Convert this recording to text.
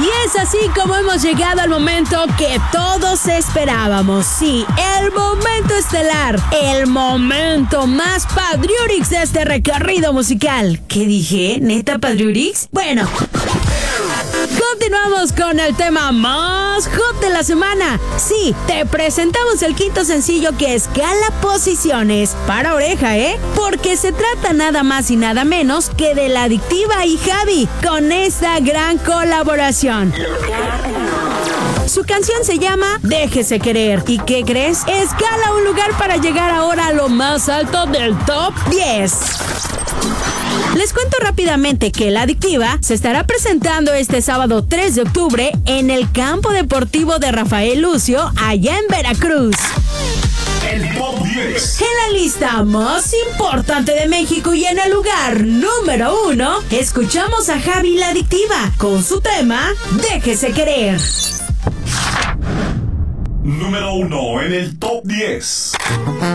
Y es así como hemos llegado al momento que todos esperábamos. Sí, el momento estelar, el momento más Padriurix de este recorrido musical. ¿Qué dije? ¿Neta Padriurix? Bueno, continuamos con el tema más hot de la semana. Sí, te presentamos el quinto sencillo que escala posiciones. Para oreja, ¿eh? Porque se trata nada más y nada menos que de La Adictiva y Javi con esta gran colaboración. Su canción se llama Déjese Querer. ¿Y qué crees? Escala un lugar para llegar ahora a lo más alto del top 10. Les cuento rápidamente que La Adictiva se estará presentando este sábado 3 de octubre en el campo deportivo de Rafael Lucio, allá en Veracruz. El Top 10. En la lista más importante de México y en el lugar número 1, escuchamos a Javi La Adictiva con su tema Déjese Querer. Número 1 en el Top 10.